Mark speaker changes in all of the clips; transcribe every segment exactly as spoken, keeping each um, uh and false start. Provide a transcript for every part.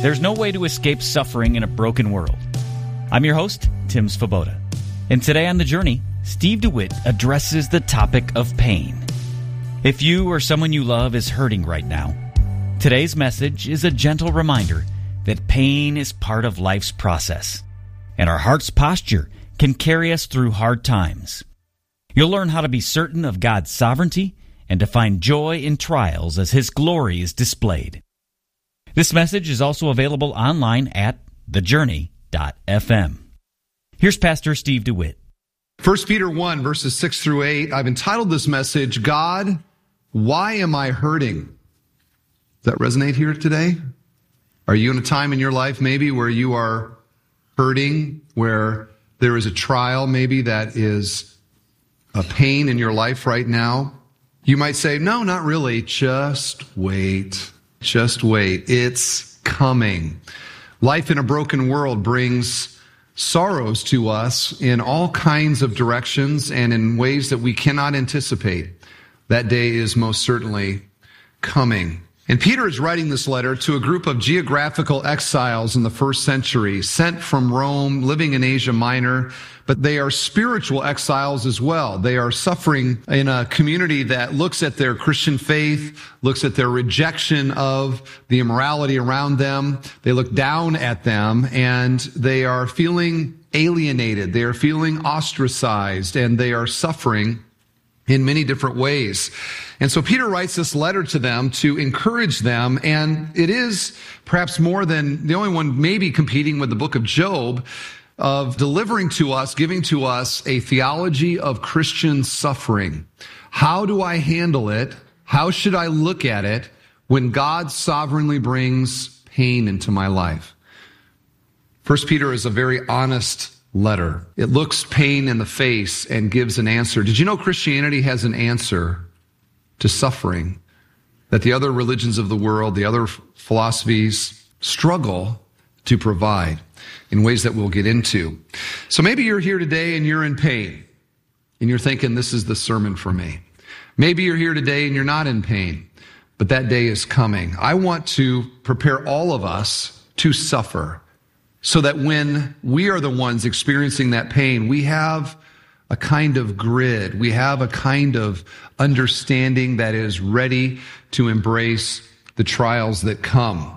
Speaker 1: There's no way to escape suffering in a broken world. I'm your host, Tim Svoboda. And today on The Journey, Steve DeWitt addresses the topic of pain. If you or someone you love is hurting right now, today's message is a gentle reminder that pain is part of life's process, and our heart's posture can carry us through hard times. You'll learn how to be certain of God's sovereignty and to find joy in trials as His glory is displayed. This message is also available online at the journey dot f m. Here's Pastor Steve DeWitt.
Speaker 2: First Peter one, verses six through eight. I've entitled this message, God, Why Am I Hurting? Does that resonate here today? Are you in a time in your life maybe where you are hurting, where there is a trial maybe that is a pain in your life right now? You might say, no, not really. Just wait. Just wait. It's coming. Life in a broken world brings sorrows to us in all kinds of directions and in ways that we cannot anticipate. That day is most certainly coming. And Peter is writing this letter to a group of geographical exiles in the first century, sent from Rome, living in Asia Minor, but they are spiritual exiles as well. They are suffering in a community that looks at their Christian faith, looks at their rejection of the immorality around them. They look down at them, and they are feeling alienated. They are feeling ostracized, and they are suffering in many different ways. And so Peter writes this letter to them to encourage them, and it is perhaps more than the only one maybe competing with the book of Job, of delivering to us, giving to us a theology of Christian suffering. How do I handle it? How should I look at it when God sovereignly brings pain into my life? First Peter is a very honest letter. It looks pain in the face and gives an answer. Did you know Christianity has an answer to suffering that the other religions of the world, the other philosophies struggle to provide in ways that we'll get into? So maybe you're here today and you're in pain and you're thinking, this is the sermon for me. Maybe you're here today and you're not in pain, but that day is coming. I want to prepare all of us to suffer, so that when we are the ones experiencing that pain, we have a kind of grid, we have a kind of understanding that is ready to embrace the trials that come.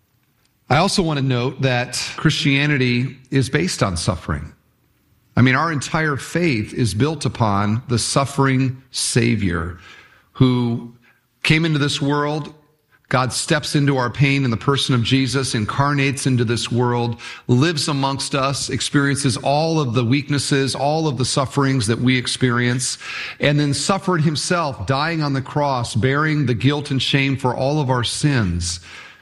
Speaker 2: I also want to note that Christianity is based on suffering. I mean, our entire faith is built upon the suffering Savior who came into this world. God steps into our pain in the person of Jesus, incarnates into this world, lives amongst us, experiences all of the weaknesses, all of the sufferings that we experience, and then suffered himself, dying on the cross, bearing the guilt and shame for all of our sins.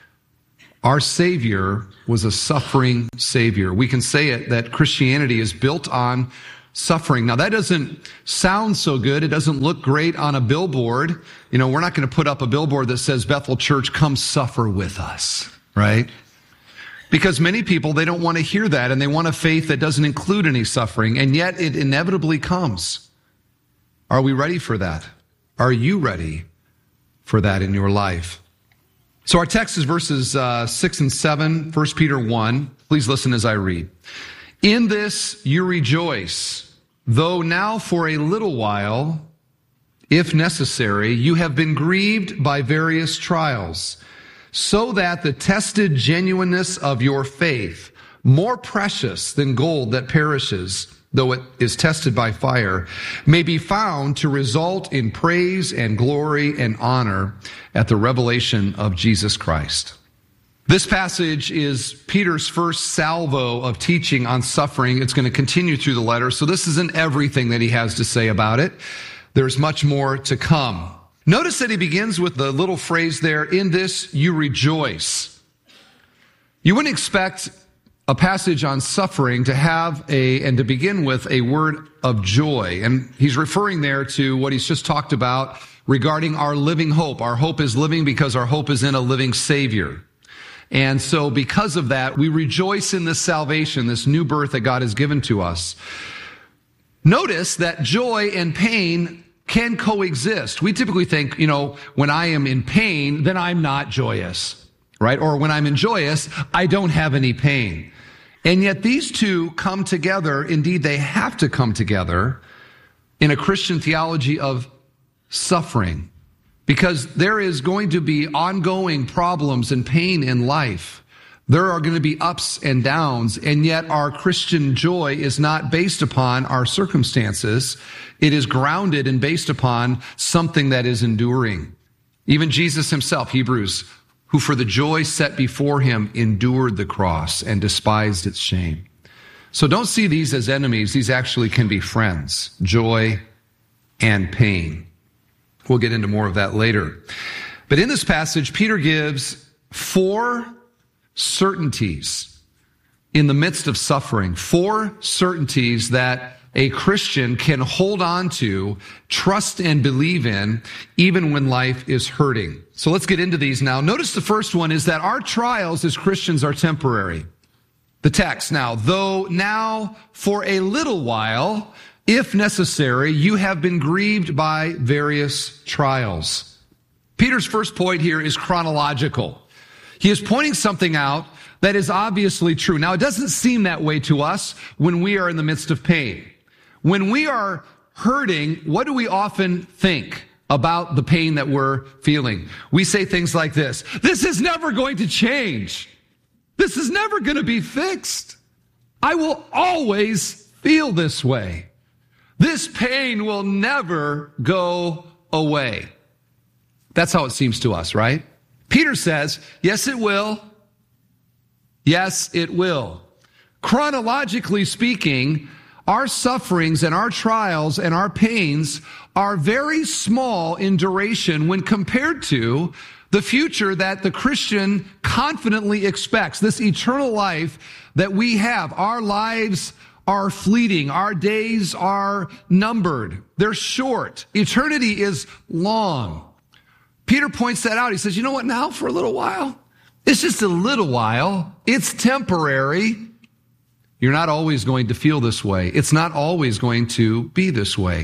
Speaker 2: Our Savior was a suffering Savior. We can say it that Christianity is built on suffering. Now, that doesn't sound so good. It doesn't look great on a billboard. You know, we're not going to put up a billboard that says, Bethel Church, come suffer with us, right? Because many people, they don't want to hear that, and they want a faith that doesn't include any suffering, and yet it inevitably comes. Are we ready for that? Are you ready for that in your life? So our text is verses uh, six and seven, First Peter one. Please listen as I read. In this you rejoice, though now for a little while, if necessary, you have been grieved by various trials, so that the tested genuineness of your faith, more precious than gold that perishes, though it is tested by fire, may be found to result in praise and glory and honor at the revelation of Jesus Christ. This passage is Peter's first salvo of teaching on suffering. It's going to continue through the letter, so this isn't everything that he has to say about it. There's much more to come. Notice that he begins with the little phrase there, in this you rejoice. You wouldn't expect a passage on suffering to have a, and to begin with, a word of joy. And he's referring there to what he's just talked about regarding our living hope. Our hope is living because our hope is in a living Savior. And so because of that, we rejoice in this salvation, this new birth that God has given to us. Notice that joy and pain can coexist. We typically think, you know, when I am in pain, then I'm not joyous. right? Or when I'm joyous, I don't have any pain. And yet these two come together. Indeed, they have to come together in a Christian theology of suffering, because there is going to be ongoing problems and pain in life. There are going to be ups and downs, and yet our Christian joy is not based upon our circumstances. It is grounded and based upon something that is enduring. Even Jesus himself, Hebrews, who for the joy set before him endured the cross and despised its shame. So don't see these as enemies. These actually can be friends, joy and pain. We'll get into more of that later. But in this passage, Peter gives four certainties in the midst of suffering, four certainties that a Christian can hold on to, trust and believe in, even when life is hurting. So let's get into these now. Notice the first one is that our trials as Christians are temporary. The text now, though now for a little while, if necessary, you have been grieved by various trials. Peter's first point here is chronological. He is pointing something out that is obviously true. Now, it doesn't seem that way to us when we are in the midst of pain. When we are hurting, what do we often think about the pain that we're feeling? We say things like this: this is never going to change. This is never going to be fixed. I will always feel this way. This pain will never go away. That's how it seems to us, right? Peter says, yes, it will. Yes, it will. Chronologically speaking, our sufferings and our trials and our pains are very small in duration when compared to the future that the Christian confidently expects, this eternal life that we have. Our lives are fleeting. Our days are numbered. They're short. Eternity is long. Peter points that out. He says, you know what, now for a little while, it's just a little while. It's temporary. You're not always going to feel this way. It's not always going to be this way.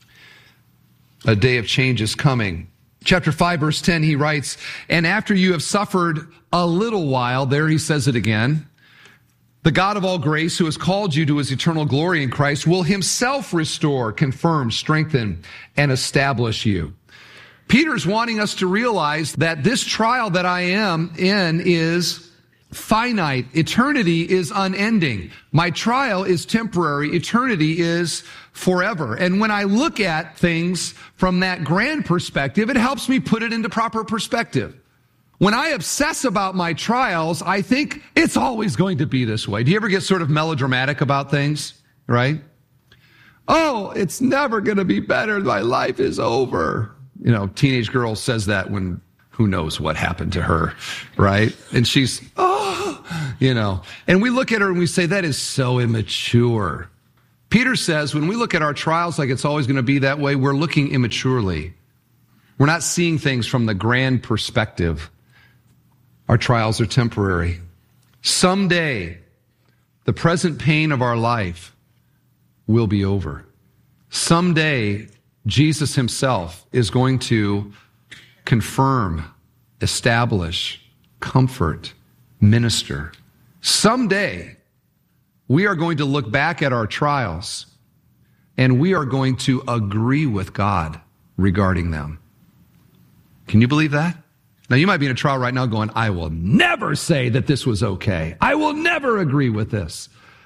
Speaker 2: A day of change is coming. Chapter five, verse ten, he writes, and after you have suffered a little while, there he says it again, the God of all grace, who has called you to his eternal glory in Christ, will himself restore, confirm, strengthen, and establish you. Peter's wanting us to realize that this trial that I am in is finite. Eternity is unending. My trial is temporary. Eternity is forever. And when I look at things from that grand perspective, it helps me put it into proper perspective. When I obsess about my trials, I think it's always going to be this way. Do you ever get sort of melodramatic about things, right? Oh, it's never going to be better. My life is over. You know, teenage girl says that when who knows what happened to her, right? And she's, oh, you know, and we look at her and we say, that is so immature. Peter says, when we look at our trials like it's always going to be that way, we're looking immaturely. We're not seeing things from the grand perspective. Our trials are temporary. Someday, the present pain of our life will be over. Someday, Jesus himself is going to confirm, establish, comfort, minister. Someday, we are going to look back at our trials and we are going to agree with God regarding them. Can you believe that? Now, you might be in a trial right now going, I will never say that this was okay. I will never agree with this.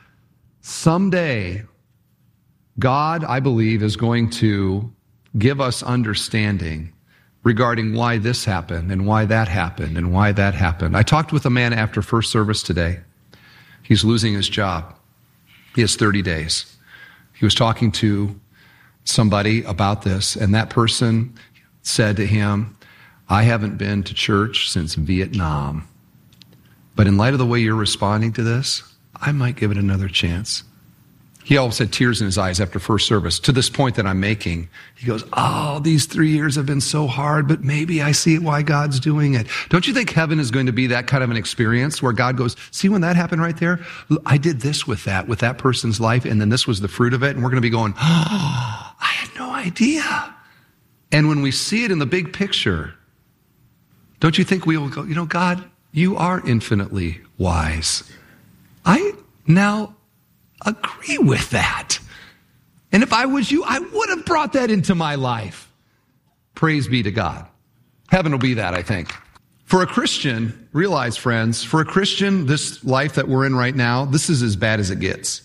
Speaker 2: Someday, God, I believe, is going to give us understanding regarding why this happened and why that happened and why that happened. I talked with a man after first service today. He's losing his job. He has thirty days. He was talking to somebody about this, and that person said to him, I haven't been to church since Vietnam. But in light of the way you're responding to this, I might give it another chance. He always had tears in his eyes after first service. To this point that I'm making, he goes, oh, these three years have been so hard, but maybe I see why God's doing it. Don't you think heaven is going to be that kind of an experience where God goes, see when that happened right there? I did this with that, with that person's life, and then this was the fruit of it, and we're going to be going, oh, I had no idea. And when we see it in the big picture, don't you think we will go, you know, God, you are infinitely wise. I now agree with that. And if I was you, I would have brought that into my life. Praise be to God. Heaven will be that, I think. For a Christian, realize, friends, for a Christian, this life that we're in right now, this is as bad as it gets.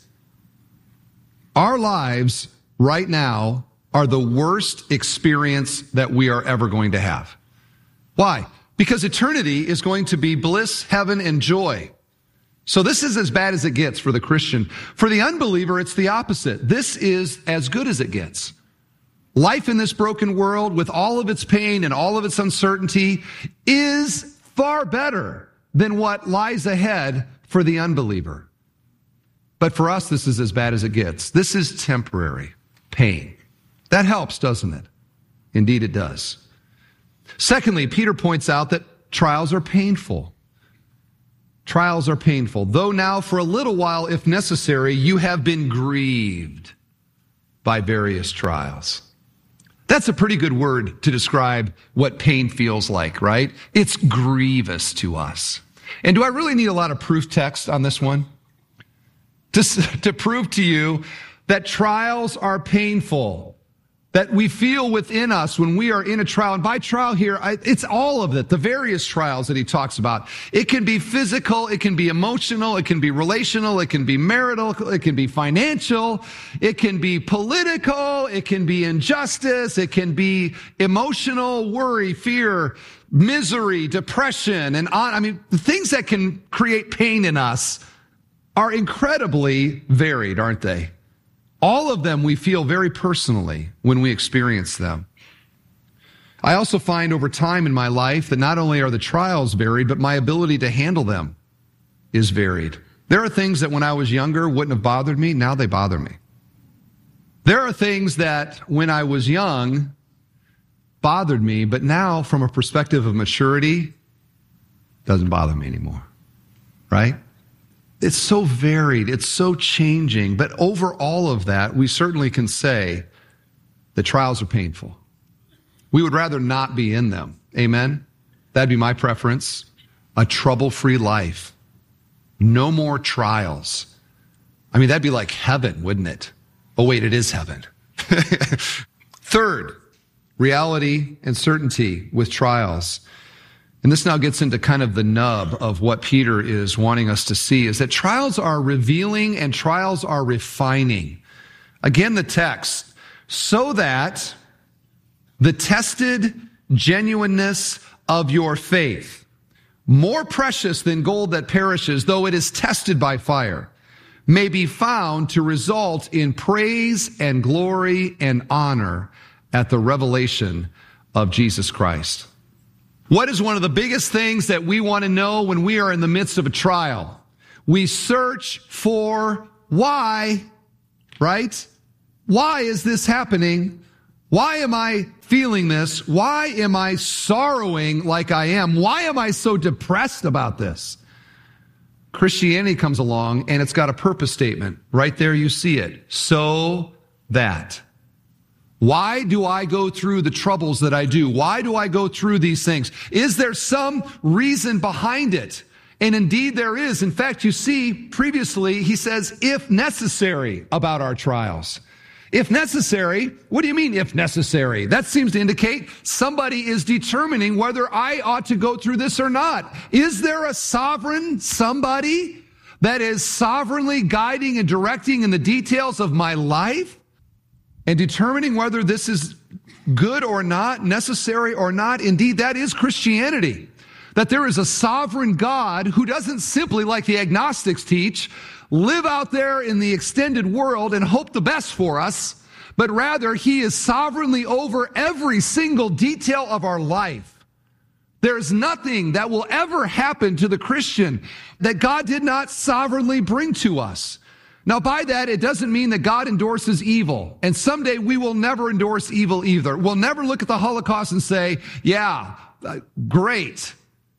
Speaker 2: Our lives right now are the worst experience that we are ever going to have. Why? Because eternity is going to be bliss, heaven, and joy. So this is as bad as it gets for the Christian. For the unbeliever, it's the opposite. This is as good as it gets. Life in this broken world, with all of its pain and all of its uncertainty, is far better than what lies ahead for the unbeliever. But for us, this is as bad as it gets. This is temporary pain. That helps, doesn't it? Indeed, it does. Secondly, Peter points out that trials are painful. Trials are painful. Though now, for a little while, if necessary, you have been grieved by various trials. That's a pretty good word to describe what pain feels like, right? It's grievous to us. And do I really need a lot of proof text on this one? To, to prove to you that trials are painful, that we feel within us when we are in a trial. And by trial here, I, it's all of it, the various trials that he talks about. It can be physical, it can be emotional, it can be relational, it can be marital, it can be financial, it can be political, it can be injustice, it can be emotional, worry, fear, misery, depression, and on. I mean, the things that can create pain in us are incredibly varied, aren't they? All of them we feel very personally when we experience them. I also find over time in my life that not only are the trials varied, but my ability to handle them is varied. There are things that when I was younger wouldn't have bothered me. Now they bother me. There are things that when I was young bothered me, but now from a perspective of maturity, doesn't bother me anymore. Right? It's so varied, it's so changing, but over all of that, we certainly can say the trials are painful. We would rather not be in them. Amen? That'd be my preference. A trouble-free life. No more trials. I mean, that'd be like heaven, wouldn't it? Oh, wait, it is heaven. Third, reality and certainty with trials. And this now gets into kind of the nub of what Peter is wanting us to see, is that trials are revealing and trials are refining. Again, the text, so that the tested genuineness of your faith, more precious than gold that perishes, though it is tested by fire, may be found to result in praise and glory and honor at the revelation of Jesus Christ. What is one of the biggest things that we want to know when we are in the midst of a trial? We search for why, right? Why is this happening? Why am I feeling this? Why am I sorrowing like I am? Why am I so depressed about this? Christianity comes along and it's got a purpose statement. Right there you see it. So that. Why do I go through the troubles that I do? Why do I go through these things? Is there some reason behind it? And indeed there is. In fact, you see previously he says, if necessary, about our trials. If necessary, what do you mean if necessary? That seems to indicate somebody is determining whether I ought to go through this or not. Is there a sovereign somebody that is sovereignly guiding and directing in the details of my life? And determining whether this is good or not, necessary or not. Indeed, that is Christianity. That there is a sovereign God who doesn't simply, like the agnostics teach, live out there in the extended world and hope the best for us, but rather he is sovereignly over every single detail of our life. There is nothing that will ever happen to the Christian that God did not sovereignly bring to us. Now, by that, it doesn't mean that God endorses evil. And someday we will never endorse evil either. We'll never look at the Holocaust and say, yeah, uh, great.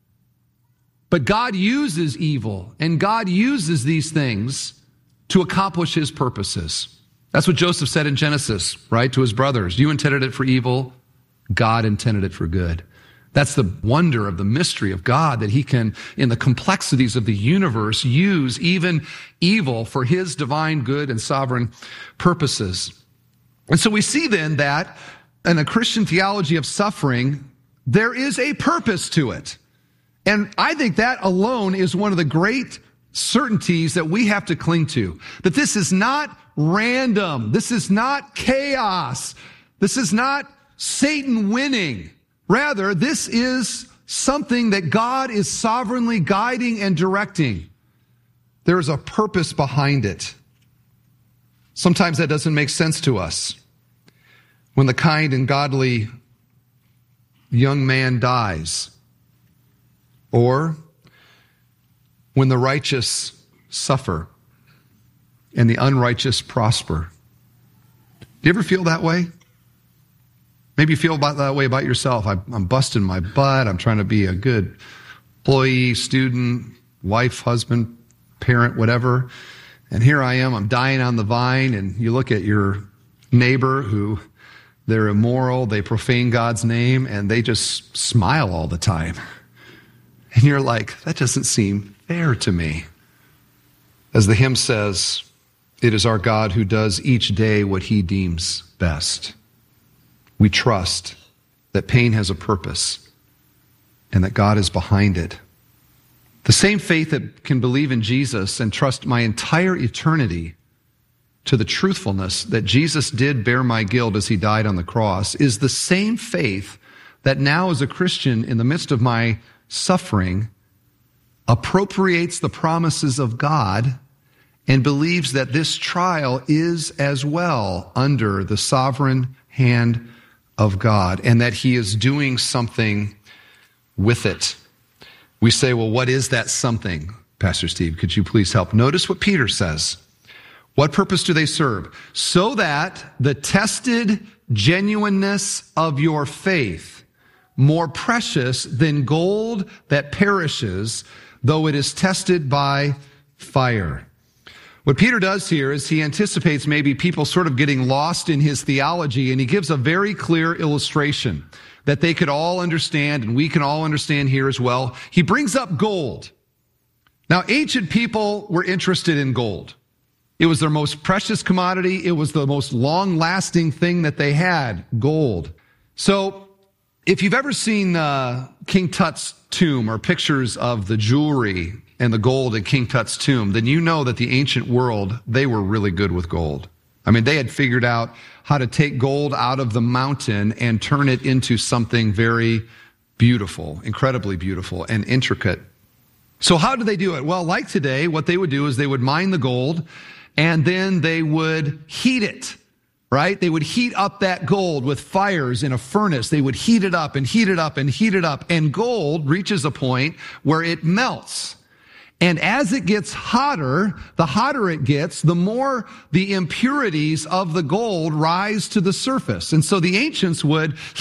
Speaker 2: But God uses evil and God uses these things to accomplish his purposes. That's what Joseph said in Genesis, right, to his brothers. You intended it for evil. God intended it for good. That's the wonder of the mystery of God, that he can, in the complexities of the universe, use even evil for his divine good and sovereign purposes. And so we see then that in a Christian theology of suffering, there is a purpose to it. And I think that alone is one of the great certainties that we have to cling to. That this is not random. This is not chaos. This is not Satan winning. Rather, this is something that God is sovereignly guiding and directing. There is a purpose behind it. Sometimes that doesn't make sense to us. When the kind and godly young man dies, or when the righteous suffer and the unrighteous prosper. Do you ever feel that way? Maybe you feel about that way about yourself. I, I'm busting my butt. I'm trying to be a good employee, student, wife, husband, parent, whatever. And here I am, I'm dying on the vine, and you look at your neighbor who they're immoral, they profane God's name, and they just smile all the time. And you're like, that doesn't seem fair to me. As the hymn says, it is our God who does each day what he deems best. We trust that pain has a purpose and that God is behind it. The same faith that can believe in Jesus and trust my entire eternity to the truthfulness that Jesus did bear my guilt as he died on the cross is the same faith that now as a Christian in the midst of my suffering appropriates the promises of God and believes that this trial is as well under the sovereign hand of God and that he is doing something with it. We say, well, what is that something? Pastor Steve, could you please help? Notice what Peter says. What purpose do they serve? So that the tested genuineness of your faith, more precious than gold that perishes, though it is tested by fire. What Peter does here is he anticipates maybe people sort of getting lost in his theology, and he gives a very clear illustration that they could all understand, and we can all understand here as well. He brings up gold. Now, ancient people were interested in gold. It was their most precious commodity. It was the most long-lasting thing that they had, gold. So, if you've ever seen uh, King Tut's tomb or pictures of the jewelry and the gold in King Tut's tomb, then you know that the ancient world, they were really good with gold. I mean, they had figured out how to take gold out of the mountain and turn it into something very beautiful, incredibly beautiful and intricate. So how do they do it? Well, like today, what they would do is they would mine the gold and then they would heat it. Right? They would heat up that gold with fires in a furnace. They would heat it up and heat it up and heat it up. And gold reaches a point where it melts. And as it gets hotter, the hotter it gets, the more the impurities of the gold rise to the surface. And so the ancients would